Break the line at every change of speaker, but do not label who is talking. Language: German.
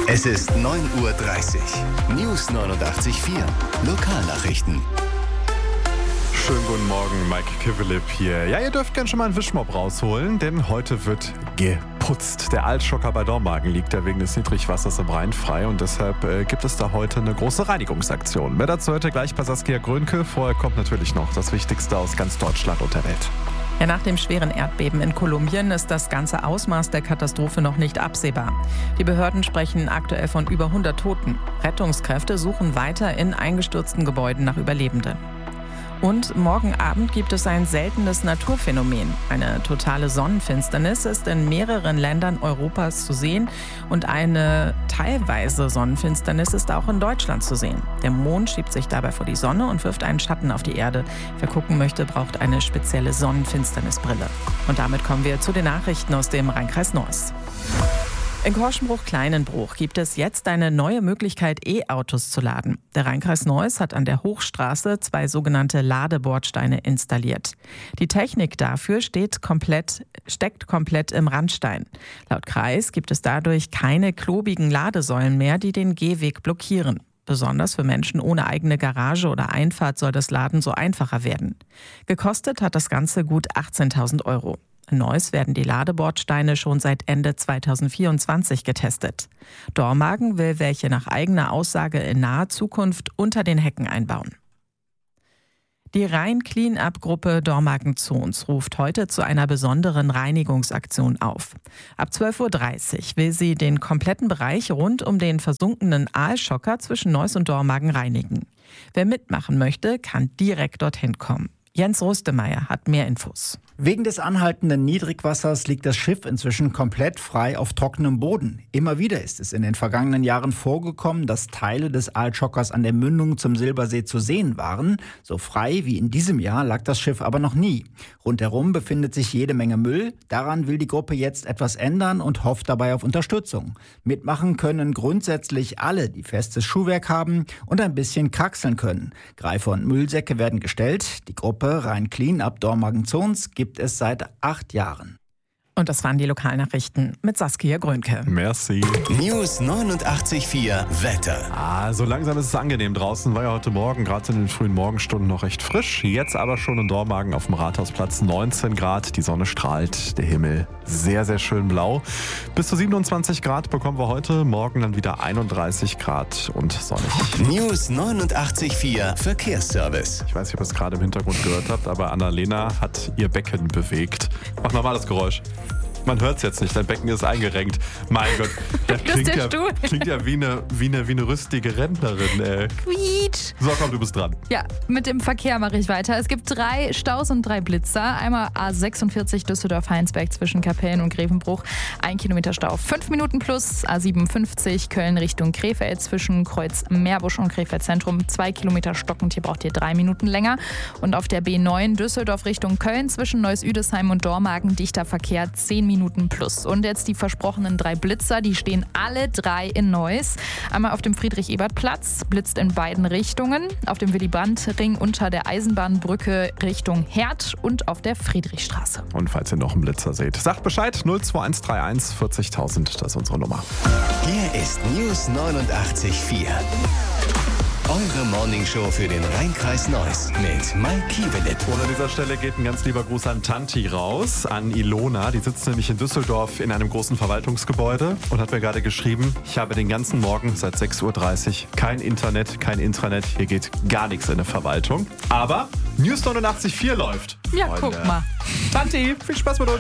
Es ist 9:30 Uhr. News 89.4. Lokalnachrichten.
Schönen guten Morgen, Mike Kivelip hier. Ja, ihr dürft gerne schon mal einen Wischmopp rausholen, denn heute wird geputzt. Der Altschocker bei Dormagen liegt ja wegen des Niedrigwassers im Rhein frei und deshalb gibt es da heute eine große Reinigungsaktion. Mehr dazu heute gleich bei Saskia Grönke. Vorher kommt natürlich noch das Wichtigste aus ganz Deutschland und der Welt.
Ja, nach dem schweren Erdbeben in Kolumbien ist das ganze Ausmaß der Katastrophe noch nicht absehbar. Die Behörden sprechen aktuell von über 100 Toten. Rettungskräfte suchen weiter in eingestürzten Gebäuden nach Überlebenden. Und morgen Abend gibt es ein seltenes Naturphänomen. Eine totale Sonnenfinsternis ist in mehreren Ländern Europas zu sehen und eine teilweise Sonnenfinsternis ist auch in Deutschland zu sehen. Der Mond schiebt sich dabei vor die Sonne und wirft einen Schatten auf die Erde. Wer gucken möchte, braucht eine spezielle Sonnenfinsternisbrille. Und damit kommen wir zu den Nachrichten aus dem Rheinkreis Neuss. In Korschenbruch-Kleinenbruch gibt es jetzt eine neue Möglichkeit, E-Autos zu laden. Der Rheinkreis Neuss hat an der Hochstraße 2 sogenannte Ladebordsteine installiert. Die Technik dafür steckt komplett im Randstein. Laut Kreis gibt es dadurch keine klobigen Ladesäulen mehr, die den Gehweg blockieren. Besonders für Menschen ohne eigene Garage oder Einfahrt soll das Laden so einfacher werden. Gekostet hat das Ganze gut 18.000 €. In Neuss werden die Ladebordsteine schon seit Ende 2024 getestet. Dormagen will welche nach eigener Aussage in naher Zukunft unter den Hecken einbauen. Die Rhein-Clean-Up-Gruppe Dormagen-Zons ruft heute zu einer besonderen Reinigungsaktion auf. Ab 12:30 Uhr will sie den kompletten Bereich rund um den versunkenen Aalschocker zwischen Neuss und Dormagen reinigen. Wer mitmachen möchte, kann direkt dorthin kommen. Jens Rustemeyer hat mehr Infos.
Wegen des anhaltenden Niedrigwassers liegt das Schiff inzwischen komplett frei auf trockenem Boden. Immer wieder ist es in den vergangenen Jahren vorgekommen, dass Teile des Aalschockers an der Mündung zum Silbersee zu sehen waren. So frei wie in diesem Jahr lag das Schiff aber noch nie. Rundherum befindet sich jede Menge Müll. Daran will die Gruppe jetzt etwas ändern und hofft dabei auf Unterstützung. Mitmachen können grundsätzlich alle, die festes Schuhwerk haben und ein bisschen kraxeln können. Greifer und Müllsäcke werden gestellt. Die Gruppe Rhein-Clean-Up Dormagen-Zons gibt es seit 8 Jahren.
Und das waren die Lokalnachrichten mit Saskia Grönke.
Merci.
News 89.4 Wetter.
So langsam ist es angenehm draußen. War ja heute Morgen, gerade in den frühen Morgenstunden, noch recht frisch. Jetzt aber schon in Dormagen auf dem Rathausplatz 19 Grad. Die Sonne strahlt, der Himmel sehr, sehr schön blau. Bis zu 27 Grad bekommen wir heute. Morgen dann wieder 31 Grad und sonnig.
News 89.4 Verkehrsservice.
Ich weiß nicht, ob ihr es gerade im Hintergrund gehört habt, aber Annalena hat ihr Becken bewegt. Mach nochmal das Geräusch. Man hört es jetzt nicht, dein Becken ist eingerenkt. Mein Gott, das klingt ja wie eine rüstige Rentnerin, ey.
Quietsch.
So, komm, du bist dran.
Ja, mit dem Verkehr mache ich weiter. Es gibt 3 Staus und 3 Blitzer. Einmal A46 Düsseldorf-Heinsberg zwischen Kapellen und Grevenbruch. 1 Kilometer Stau, 5 Minuten plus. A57 Köln Richtung Krefeld zwischen Kreuz Meerbusch und Krefeld Zentrum. 2 Kilometer stockend, hier braucht ihr 3 Minuten länger. Und auf der B9 Düsseldorf Richtung Köln zwischen Neuss-Üdesheim und Dormagen dichter Verkehr, 10 Minuten plus. Und jetzt die versprochenen 3 Blitzer, die stehen alle 3 in Neuss. Einmal auf dem Friedrich-Ebert-Platz, blitzt in beiden Richtungen. Auf dem Willy-Brandt-Ring unter der Eisenbahnbrücke Richtung Herd und auf der Friedrichstraße.
Und falls ihr noch einen Blitzer seht, sagt Bescheid, 02131 40.000, das ist unsere Nummer.
Hier ist News 89.4. Eure Morningshow für den Rheinkreis Neuss mit Mike Kivelip.
Und an dieser Stelle geht ein ganz lieber Gruß an Tanti raus, an Ilona. Die sitzt nämlich in Düsseldorf in einem großen Verwaltungsgebäude und hat mir gerade geschrieben, ich habe den ganzen Morgen seit 6:30 Uhr kein Internet. Hier geht gar nichts in der Verwaltung. Aber News 89.4 läuft.
Ja,
Freunde.
guck mal.
Tanti, viel Spaß mit uns.